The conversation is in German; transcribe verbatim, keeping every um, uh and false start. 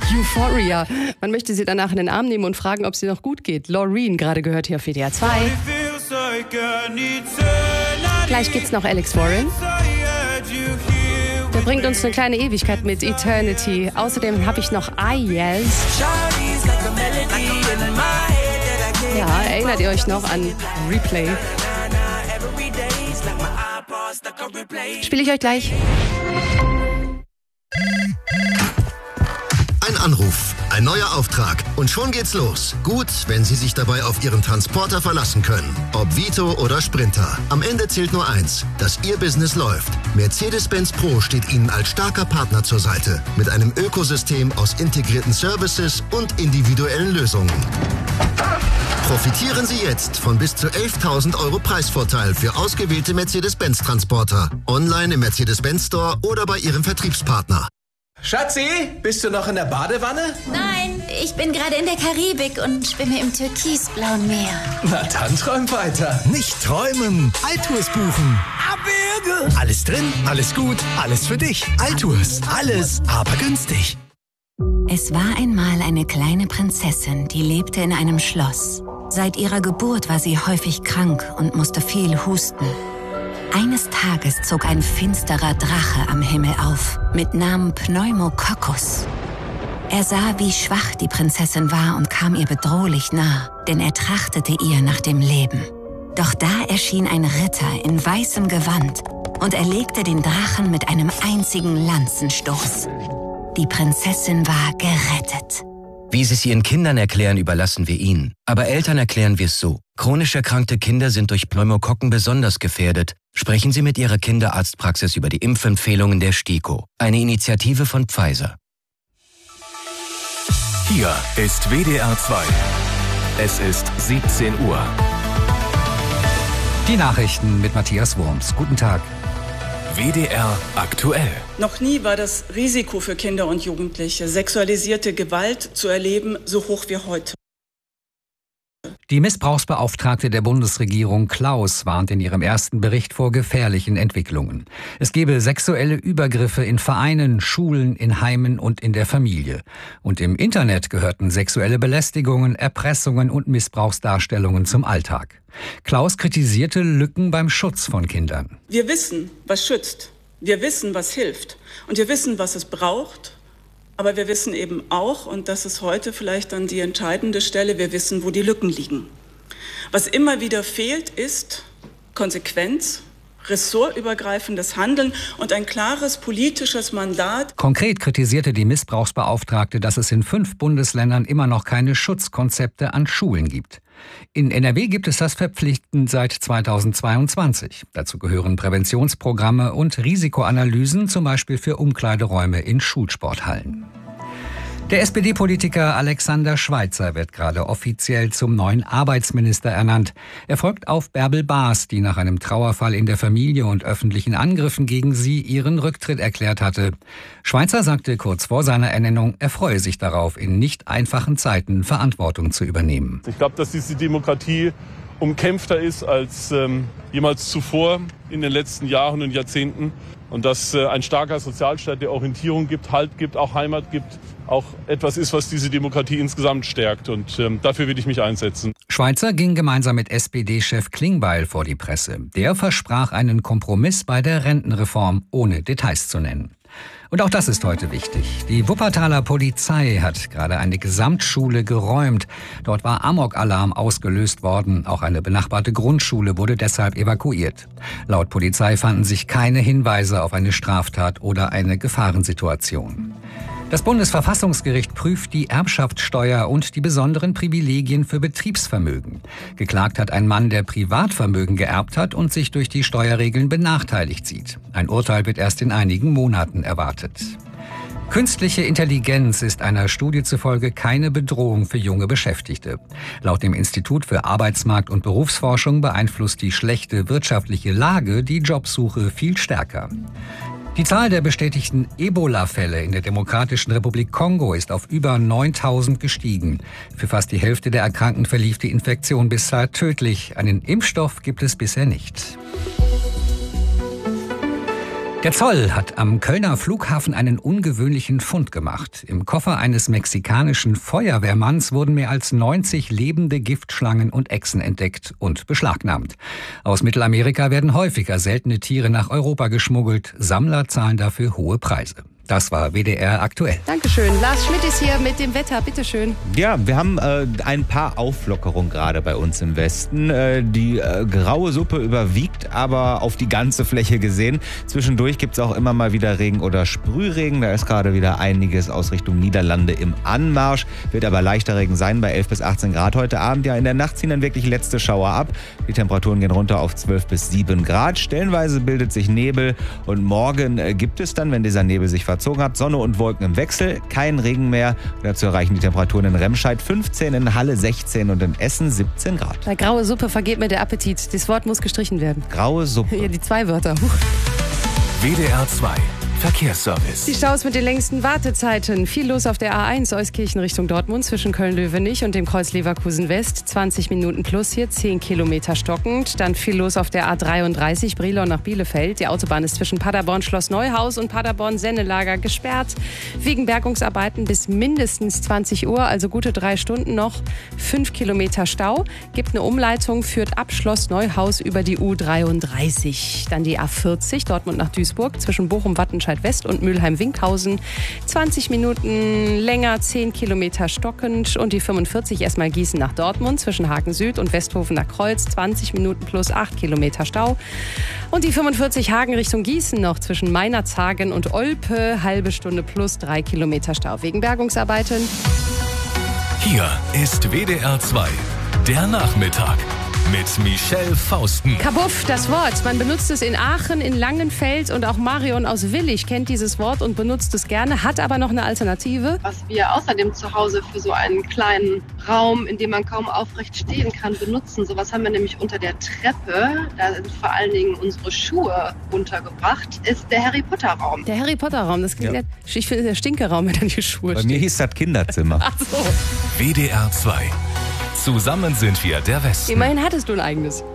Euphoria. Man möchte sie danach in den Arm nehmen und fragen, ob sie noch gut geht. Loreen, gerade gehört hier auf W D R zwei. Gleich gibt's noch Alex Warren. Der bringt uns eine kleine Ewigkeit mit Eternity. Außerdem habe ich noch Ayaz. Ja, erinnert ihr euch noch an Replay? Spiele ich euch gleich. Ein Anruf, ein neuer Auftrag und schon geht's los. Gut, wenn Sie sich dabei auf Ihren Transporter verlassen können. Ob Vito oder Sprinter. Am Ende zählt nur eins, dass Ihr Business läuft. Mercedes-Benz Pro steht Ihnen als starker Partner zur Seite. Mit einem Ökosystem aus integrierten Services und individuellen Lösungen. Profitieren Sie jetzt von bis zu elftausend Euro Preisvorteil für ausgewählte Mercedes-Benz-Transporter. Online im Mercedes-Benz Store oder bei Ihrem Vertriebspartner. Schatzi, bist du noch in der Badewanne? Nein, ich bin gerade in der Karibik und schwimme im türkisblauen Meer. Na dann träum weiter. Nicht träumen, Altours buchen. Abwürge. Alles drin, alles gut, alles für dich. Altours, alles, aber günstig. Es war einmal eine kleine Prinzessin, die lebte in einem Schloss. Seit ihrer Geburt war sie häufig krank und musste viel husten. Eines Tages zog ein finsterer Drache am Himmel auf, mit Namen Pneumococcus. Er sah, wie schwach die Prinzessin war und kam ihr bedrohlich nah, denn er trachtete ihr nach dem Leben. Doch da erschien ein Ritter in weißem Gewand und erlegte den Drachen mit einem einzigen Lanzenstoß. Die Prinzessin war gerettet. Wie Sie es Ihren Kindern erklären, überlassen wir Ihnen. Aber Eltern erklären wir es so. Chronisch erkrankte Kinder sind durch Pneumokokken besonders gefährdet. Sprechen Sie mit Ihrer Kinderarztpraxis über die Impfempfehlungen der STIKO. Eine Initiative von Pfizer. Hier ist W D R zwei. Es ist siebzehn Uhr. Die Nachrichten mit Matthias Wurms. Guten Tag. W D R aktuell. Noch nie war das Risiko für Kinder und Jugendliche, sexualisierte Gewalt zu erleben, so hoch wie heute. Die Missbrauchsbeauftragte der Bundesregierung Klaus warnt in ihrem ersten Bericht vor gefährlichen Entwicklungen. Es gebe sexuelle Übergriffe in Vereinen, Schulen, in Heimen und in der Familie. Und im Internet gehörten sexuelle Belästigungen, Erpressungen und Missbrauchsdarstellungen zum Alltag. Klaus kritisierte Lücken beim Schutz von Kindern. Wir wissen, was schützt. Wir wissen, was hilft. Und wir wissen, was es braucht. Aber wir wissen eben auch, und das ist heute vielleicht dann die entscheidende Stelle, wir wissen, wo die Lücken liegen. Was immer wieder fehlt, ist Konsequenz, ressortübergreifendes Handeln und ein klares politisches Mandat. Konkret kritisierte die Missbrauchsbeauftragte, dass es in fünf Bundesländern immer noch keine Schutzkonzepte an Schulen gibt. In N R W gibt es das verpflichtend seit zweitausendzweiundzwanzig. Dazu gehören Präventionsprogramme und Risikoanalysen, zum Beispiel für Umkleideräume in Schulsporthallen. Der S P D-Politiker Alexander Schweitzer wird gerade offiziell zum neuen Arbeitsminister ernannt. Er folgt auf Bärbel Baas, die nach einem Trauerfall in der Familie und öffentlichen Angriffen gegen sie ihren Rücktritt erklärt hatte. Schweitzer sagte kurz vor seiner Ernennung, er freue sich darauf, in nicht einfachen Zeiten Verantwortung zu übernehmen. Ich glaube, dass diese Demokratie umkämpfter ist als ähm, jemals zuvor in den letzten Jahren und Jahrzehnten. Und dass äh, ein starker Sozialstaat, der Orientierung gibt, Halt gibt, auch Heimat gibt, auch etwas ist, was diese Demokratie insgesamt stärkt. Und ähm, dafür will ich mich einsetzen. Schweitzer ging gemeinsam mit S P D-Chef Klingbeil vor die Presse. Der versprach einen Kompromiss bei der Rentenreform, ohne Details zu nennen. Und auch das ist heute wichtig. Die Wuppertaler Polizei hat gerade eine Gesamtschule geräumt. Dort war Amok-Alarm ausgelöst worden. Auch eine benachbarte Grundschule wurde deshalb evakuiert. Laut Polizei fanden sich keine Hinweise auf eine Straftat oder eine Gefahrensituation. Das Bundesverfassungsgericht prüft die Erbschaftssteuer und die besonderen Privilegien für Betriebsvermögen. Geklagt hat ein Mann, der Privatvermögen geerbt hat und sich durch die Steuerregeln benachteiligt sieht. Ein Urteil wird erst in einigen Monaten erwartet. Künstliche Intelligenz ist einer Studie zufolge keine Bedrohung für junge Beschäftigte. Laut dem Institut für Arbeitsmarkt- und Berufsforschung beeinflusst die schlechte wirtschaftliche Lage die Jobsuche viel stärker. Die Zahl der bestätigten Ebola-Fälle in der Demokratischen Republik Kongo ist auf über neuntausend gestiegen. Für fast die Hälfte der Erkrankten verlief die Infektion bisher tödlich. Einen Impfstoff gibt es bisher nicht. Der Zoll hat am Kölner Flughafen einen ungewöhnlichen Fund gemacht. Im Koffer eines mexikanischen Feuerwehrmanns wurden mehr als neunzig lebende Giftschlangen und Echsen entdeckt und beschlagnahmt. Aus Mittelamerika werden häufiger seltene Tiere nach Europa geschmuggelt. Sammler zahlen dafür hohe Preise. Das war W D R aktuell. Dankeschön. Lars Schmidt ist hier mit dem Wetter. Bitteschön. Ja, wir haben äh, ein paar Auflockerungen gerade bei uns im Westen. Äh, die äh, graue Suppe überwiegt aber auf die ganze Fläche gesehen. Zwischendurch gibt es auch immer mal wieder Regen oder Sprühregen. Da ist gerade wieder einiges aus Richtung Niederlande im Anmarsch. Wird aber leichter Regen sein bei elf bis achtzehn Grad heute Abend. Ja, in der Nacht ziehen dann wirklich letzte Schauer ab. Die Temperaturen gehen runter auf zwölf bis sieben Grad. Stellenweise bildet sich Nebel. Und morgen äh, gibt es dann, wenn dieser Nebel sich verzogen hat, Sonne und Wolken im Wechsel, kein Regen mehr. Dazu erreichen die Temperaturen in Remscheid fünfzehn, in Halle sechzehn und in Essen siebzehn Grad. Bei graue Suppe vergeht mir der Appetit. Das Wort muss gestrichen werden. Graue Suppe. Ja, die zwei Wörter. Huch. W D R zwei Verkehrsservice. Die Staus mit den längsten Wartezeiten. Viel los auf der A eins Euskirchen Richtung Dortmund zwischen Köln-Löwenich und dem Kreuz Leverkusen West. zwanzig Minuten plus hier, zehn Kilometer stockend. Dann viel los auf der A dreiunddreißig Brilon nach Bielefeld. Die Autobahn ist zwischen Paderborn Schloss Neuhaus und Paderborn Sennelager gesperrt. Wegen Bergungsarbeiten bis mindestens zwanzig Uhr, also gute drei Stunden noch. fünf Kilometer Stau. Gibt eine Umleitung, führt ab Schloss Neuhaus über die U dreiunddreißig. Dann die A vierzig Dortmund nach Duisburg zwischen Bochum-Wattenscheid West und Mülheim-Winkhausen. zwanzig Minuten länger, zehn Kilometer stockend. Und die fünfundvierzig erstmal Gießen nach Dortmund zwischen Hagen Süd und Westhofen nach Kreuz. zwanzig Minuten plus acht Kilometer Stau. Und die fünfundvierzig Hagen Richtung Gießen noch zwischen Meinerzhagen und Olpe. Halbe Stunde plus drei Kilometer Stau wegen Bergungsarbeiten. Hier ist W D R zwei, der Nachmittag. Mit Michelle Fausten. Kabuff, das Wort. Man benutzt es in Aachen, in Langenfeld und auch Marion aus Willich kennt dieses Wort und benutzt es gerne, hat aber noch eine Alternative. Was wir außerdem zu Hause für so einen kleinen Raum, in dem man kaum aufrecht stehen kann, benutzen. Sowas haben wir nämlich unter der Treppe. Da sind vor allen Dingen unsere Schuhe untergebracht. Ist der Harry Potter Raum. Der Harry Potter Raum, das klingt ja. Ich finde der Stinkeraum, wenn dann die Schuhe Bei stehen. mir hieß das Kinderzimmer. Ach so. W D R zwei. Zusammen sind wir der Westen. Immerhin hattest du ein eigenes.